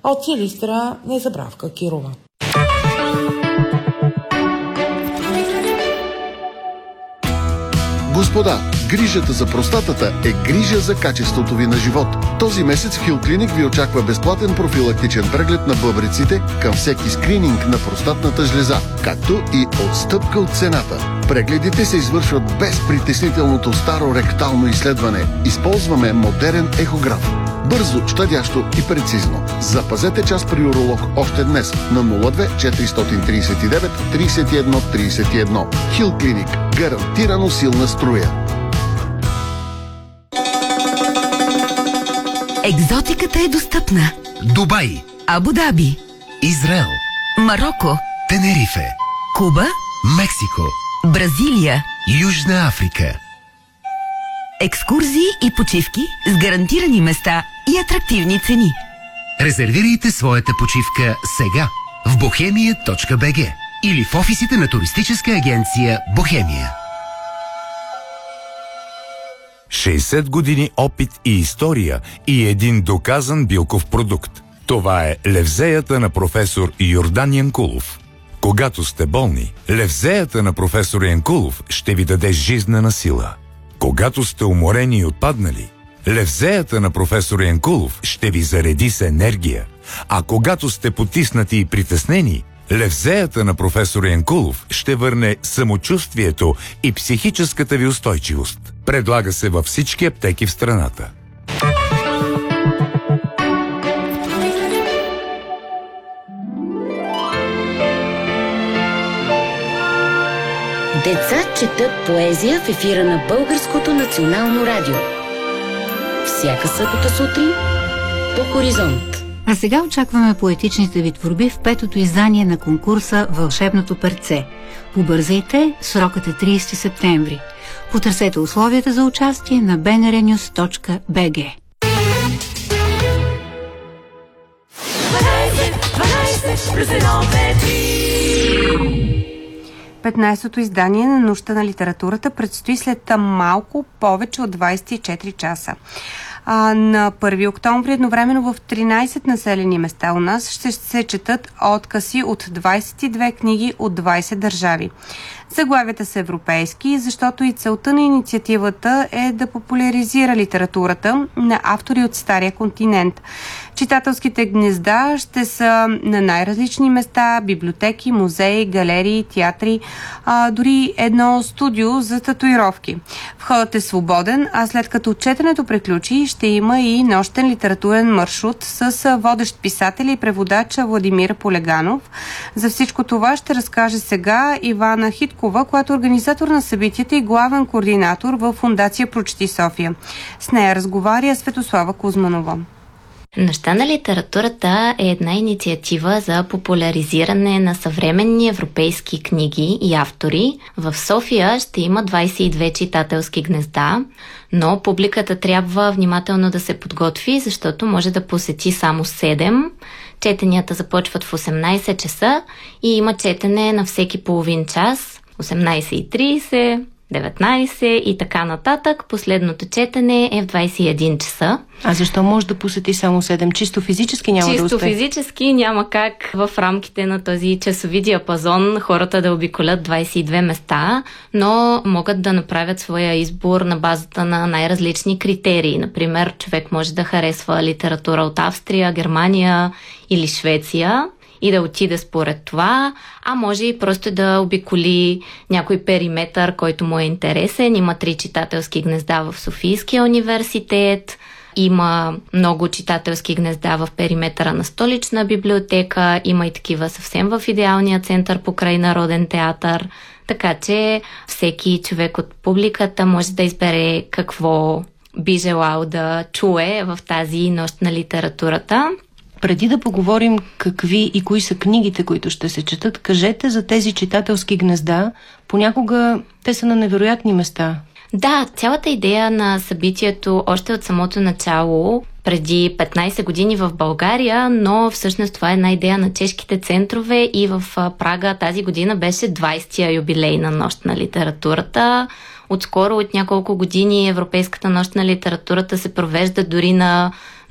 a od Силистра Незабравка Кирова. Господа, грижата за простатата е грижа за качеството ви на живот. Този месец в Хилклиник ви очаква безплатен профилактичен преглед на бъбреците към всеки скрининг на простатната жлеза, както и отстъпка от цената. Прегледите се извършват без притеснителното старо ректално изследване. Използваме модерен ехограф. Бързо, щадящо и прецизно. Запазете час при уролог още днес на 02 439 31 31. Хилклиник. Гарантирано силна струя. Екзотиката е достъпна. Дубай, Абу Даби, Израел, Мароко, Тенерифе, Куба, Мексико, Бразилия. Южна Африка. Екскурзии и почивки с гарантирани места и атрактивни цени. Резервирайте своята почивка сега в bohemia.bg или в офисите на туристическа агенция Бохемия. 60 години опит и история и един доказан билков продукт. Това е левзеята на професор Йордан Янкулов. Когато сте болни, левзеята на професор Янкулов ще ви даде жизнена сила. Когато сте уморени и отпаднали, левзеята на професор Янкулов ще ви зареди с енергия. А когато сте потиснати и притеснени, левзеята на професор Янкулов ще върне самочувствието и психическата ви устойчивост. Предлага се във всички аптеки в страната. Деца четат поезия в ефира на Българското национално радио. Всяка събота сутрин по Хоризонт. А сега очакваме поетичните ви творби в 5-то издание на конкурса Вълшебното перце. Побързайте, срокът е 30 септември. Потърсете условията за участие на bnrnews.bg. 15-то издание на Нощта на литературата предстои след малко повече от 24 часа. На 1 октомври едновременно в 13 населени места у нас ще се четат откъси от 22 книги от 20 държави. Заглавията са европейски, защото и целта на инициативата е да популяризира литературата на автори от Стария континент. Читателските гнезда ще са на най-различни места, библиотеки, музеи, галерии, театри, дори едно студио за татуировки. Входът е свободен, а след като четенето приключи, ще има и нощен литературен маршрут с водещ писател и преводач Владимир Полеганов. За всичко това ще разкаже сега Ивана Хиткова, която е организатор на събитията и главен координатор в Фондация Прочети София. С нея разговаря Светослава Кузманова. Нощта на литературата е една инициатива за популяризиране на съвременни европейски книги и автори. В София ще има 22 читателски гнезда, но публиката трябва внимателно да се подготви, защото може да посети само 7. Четенията започват в 18 часа и има четене на всеки половин час, 18:30, 19 и така нататък. Последното четене е в 21 часа. А защо може да посети само 7? Чисто физически няма да успее? Чисто физически няма как в рамките на този часови диапазон хората да обиколят 22 места, но могат да направят своя избор на базата на най-различни критерии. Например, човек може да харесва литература от Австрия, Германия или Швеция и да отиде според това, а може и просто да обиколи някой периметър, който му е интересен. Има 3 читателски гнезда в Софийския университет, има много читателски гнезда в периметъра на Столична библиотека, има и такива съвсем в идеалния център покрай Народен театър, така че всеки човек от публиката може да избере какво би желал да чуе в тази нощ на литературата. Преди да поговорим какви и кои са книгите, които ще се четат, кажете за тези читателски гнезда. Понякога те са на невероятни места. Да, цялата идея на събитието още от самото начало, преди 15 години в България, но всъщност това е една идея на чешките центрове и в Прага тази година беше 20-я юбилей на Нощ на литературата. Отскоро, от няколко години, Европейската нощ на литературата се провежда дори на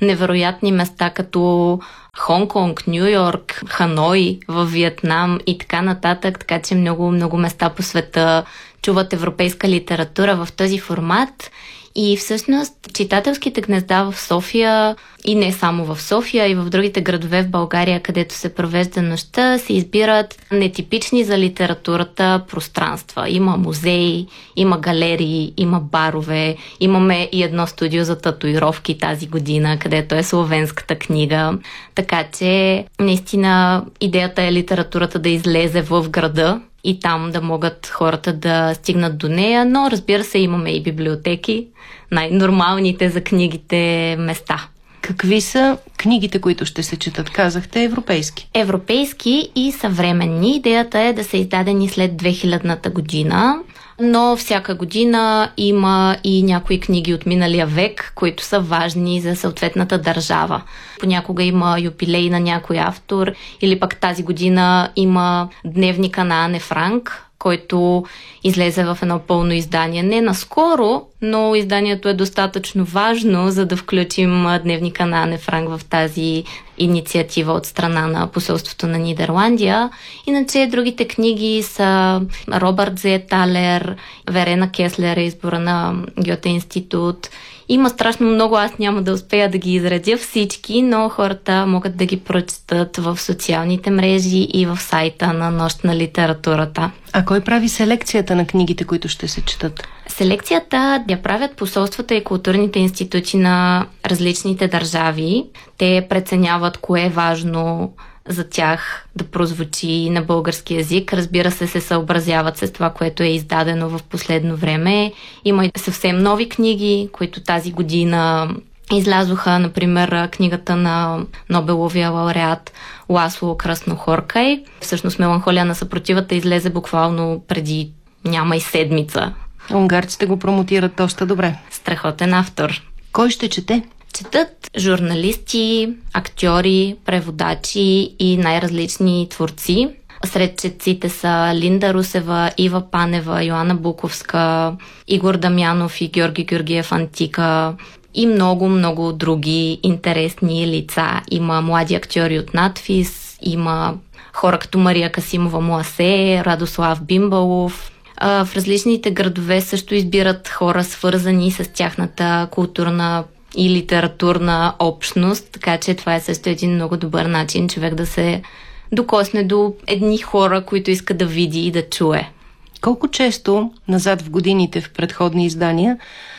невероятни места като Хонг-Конг, Ню-Йорк, Ханой, в Виетнам и така нататък, така че много места по света чуват европейска литература в този формат. И всъщност читателските гнезда в София, и не само в София, и в другите градове в България, където се провежда нощта, се избират нетипични за литературата пространства. Има музеи, има галерии, има барове, имаме и едно студио за татуировки тази година, където е словенската книга. Така че наистина идеята е литературата да излезе в града и там да могат хората да стигнат до нея, но разбира се имаме и библиотеки, най-нормалните за книгите места. Какви са книгите, които ще се четат? Казахте европейски. Европейски и съвременни. Идеята е да са издадени след 2000-та година, но всяка година има и някои книги от миналия век, които са важни за съответната държава. Понякога има юбилей на някой автор или пък тази година има дневника на Ане Франк, който излезе в едно пълно издание. Не наскоро, но изданието е достатъчно важно, за да включим дневника на Ане Франк в тази инициатива от страна на посолството на Нидерландия. Иначе другите книги са Робърт Зееталер, Верена Кеслер, избора на Гьоте институт. Има страшно много, аз няма да успея да ги изредя всички, но хората могат да ги прочетат в социалните мрежи и в сайта на Нощ на литературата. А кой прави селекцията на книгите, които ще се четат? Селекцията я правят посолствата и културните институти на различните държави. Те преценяват кое е важно за тях да прозвучи на български език. Разбира се съобразяват с това, което е издадено в последно време. Има и съвсем нови книги, които тази година излязоха, например, книгата на Нобеловия лауреат Ласло Краснохоркай. Всъщност Меланхолия на съпротивата излезе буквално преди няма и седмица. Унгарците го промотират доста добре. Страхотен автор. Кой ще чете? Четат журналисти, актьори, преводачи и най-различни творци. Сред четците са Линда Русева, Ива Панева, Йоана Буковска, Игор Дамянов и Георги Георгиев Антика и много други интересни лица. Има млади актьори от надфис, има хора като Мария Касимова Муасе, Радослав Бимбалов. В различните градове също избират хора, свързани с тяхната културна и литературна общност, така че това е също един много добър начин човек да се докосне до едни хора, които иска да види и да чуе. Колко често назад в годините в предходни издания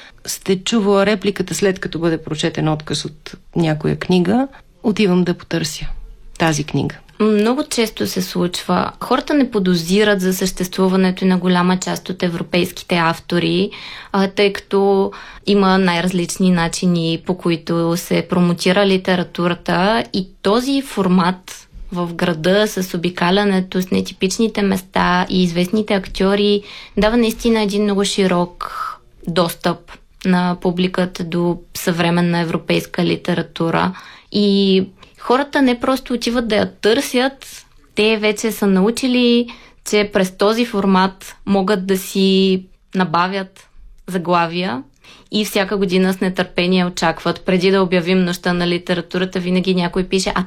сте чувала репликата, след като бъде прочетен откъс от някоя книга: отивам да потърся тази книга? Много често се случва. Хората не подозират за съществуването на голяма част от европейските автори, тъй като има най-различни начини, по които се промотира литературата, и този формат в града с обикалянето, с нетипичните места и известните актьори дава наистина един много широк достъп на публиката до съвременна европейска литература. И хората не просто отиват да я търсят, те вече са научили, че през този формат могат да си набавят заглавия и всяка година с нетърпение очакват. Преди да обявим Нощта на литературата, винаги някой пише: а